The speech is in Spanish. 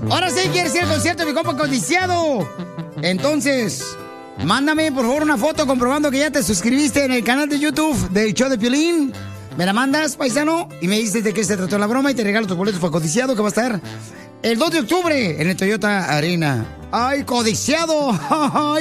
Ahora sí quieres ir al concierto de mi compa Codiciado. Entonces, mándame por favor una foto comprobando que ya te suscribiste en el canal de YouTube del show de Piolín. Me la mandas, paisano, y me dices de qué se trató la broma y te regalo tus boletos para Codiciado, que va a estar el 2 de octubre en el Toyota Arena. ¡Ay, Codiciado!